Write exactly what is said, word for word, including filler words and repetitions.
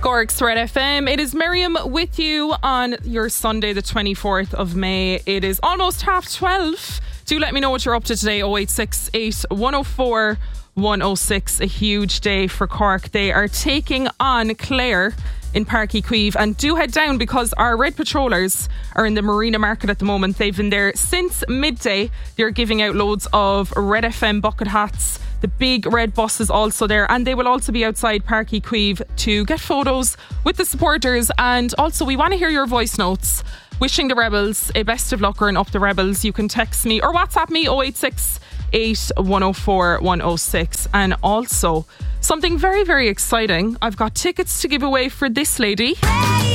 Cork's Red F M. It is Miriam with you on your Sunday the twenty-fourth of May. It is almost half twelve. Do let me know what you're up to today. oh eight six eight, one oh four, one oh six. A huge day for Cork. They are taking on Clare in Páirc Uí Chaoimh, and do head down because our Red Patrollers are in the Marina Market at the moment. They've been there since midday. They're giving out loads of Red F M bucket hats. The big red bus is also there, and they will also be outside Páirc Uí Chaoimh to get photos with the supporters. And also we want to hear your voice notes wishing the Rebels a best of luck or an up the Rebels. You can text me or WhatsApp me oh eight six eight, one oh four, one oh six. And also something very very exciting, I've got tickets to give away for this lady.